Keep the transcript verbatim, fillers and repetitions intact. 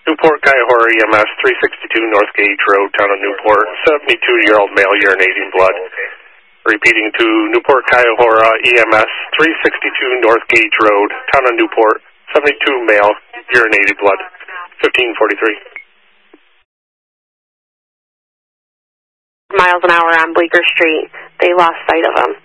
Newport Kaihora E M S, three sixty-two North Gage Road, town of Newport, seventy-two-year-old male urinating blood. Repeating to Newport Kaihora E M S, three sixty-two North Gage Road, town of Newport, seventy-two male urinated blood. fifteen forty-three. Miles an hour on Bleecker Street. They lost sight of him.